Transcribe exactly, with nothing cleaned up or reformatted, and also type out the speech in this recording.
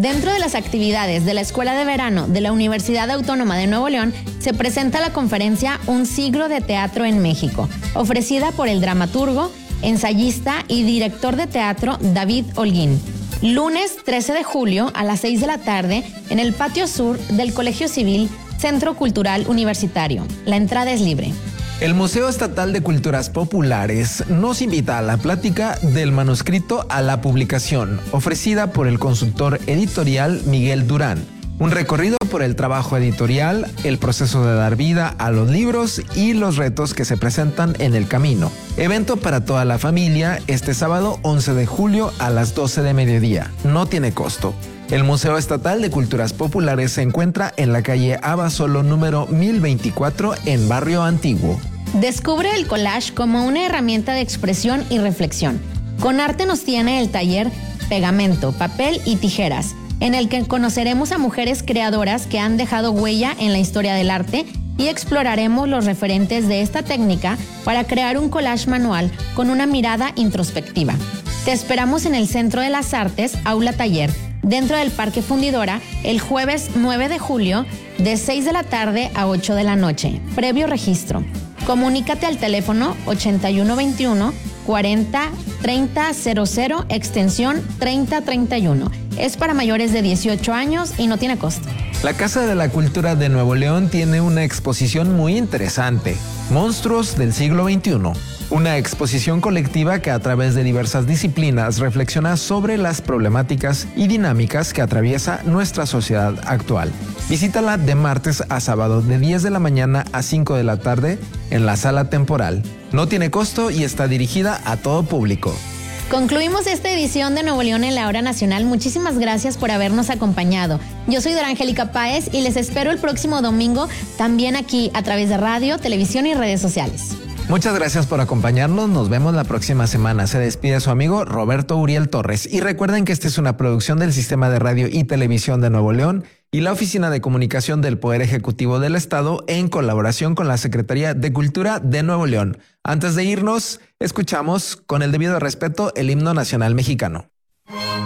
Dentro de las actividades de la Escuela de Verano de la Universidad Autónoma de Nuevo León, se presenta la conferencia Un siglo de teatro en México, ofrecida por el dramaturgo, ensayista y director de teatro David Holguín. Lunes trece de julio a las seis de la tarde en el patio sur del Colegio Civil Centro Cultural Universitario. La entrada es libre. El Museo Estatal de Culturas Populares nos invita a la plática del manuscrito a la publicación, ofrecida por el consultor editorial Miguel Durán. Un recorrido por el trabajo editorial, el proceso de dar vida a los libros y los retos que se presentan en el camino. Evento para toda la familia este sábado once de julio a las doce de mediodía. No tiene costo. El Museo Estatal de Culturas Populares se encuentra en la calle Abasolo número mil veinticuatro en Barrio Antiguo. Descubre el collage como una herramienta de expresión y reflexión. Con Arte nos tiene el taller Pegamento, Papel y Tijeras, en el que conoceremos a mujeres creadoras que han dejado huella en la historia del arte y exploraremos los referentes de esta técnica para crear un collage manual con una mirada introspectiva. Te esperamos en el Centro de las Artes, Aula Taller, dentro del Parque Fundidora, el jueves nueve de julio, de seis de la tarde a ocho de la noche. Previo registro. Comunícate al teléfono ochenta y uno veintiuno cuarenta treinta cero cero, extensión treinta treinta y uno. Es para mayores de dieciocho años y no tiene costo. La Casa de la Cultura de Nuevo León tiene una exposición muy interesante, Monstruos del siglo veintiuno. Una exposición colectiva que a través de diversas disciplinas reflexiona sobre las problemáticas y dinámicas que atraviesa nuestra sociedad actual. Visítala de martes a sábado de diez de la mañana a cinco de la tarde en la sala temporal. No tiene costo y está dirigida a todo público. Concluimos esta edición de Nuevo León en la Hora Nacional. Muchísimas gracias por habernos acompañado. Yo soy Dora Angélica Páez y les espero el próximo domingo también aquí a través de radio, televisión y redes sociales. Muchas gracias por acompañarnos, nos vemos la próxima semana. Se despide su amigo Roberto Uriel Torres. Y recuerden que esta es una producción del Sistema de Radio y Televisión de Nuevo León y la Oficina de Comunicación del Poder Ejecutivo del Estado en colaboración con la Secretaría de Cultura de Nuevo León. Antes de irnos, escuchamos con el debido respeto el himno nacional mexicano.